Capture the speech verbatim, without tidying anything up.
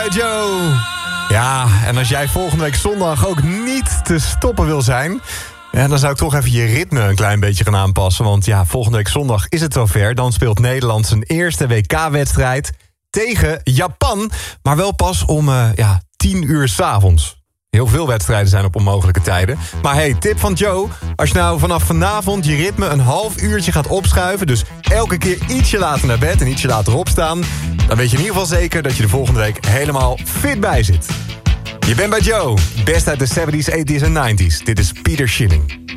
bij Joe. Ja, en als jij volgende week zondag ook niet te stoppen wil zijn... Ja, dan zou ik toch even je ritme een klein beetje gaan aanpassen. Want ja, volgende week zondag is het zover. Dan speelt Nederland zijn eerste W K-wedstrijd tegen Japan. Maar wel pas om uh, ja, tien uur 's avonds. Heel veel wedstrijden zijn op onmogelijke tijden. Maar hey, tip van Joe. Als je nou vanaf vanavond je ritme een half uurtje gaat opschuiven... dus elke keer ietsje later naar bed en ietsje later opstaan... dan weet je in ieder geval zeker dat je de volgende week helemaal fit bij zit. Je bent bij Joe. Best uit de zeventies, tachties en nineties. Dit is Peter Schilling.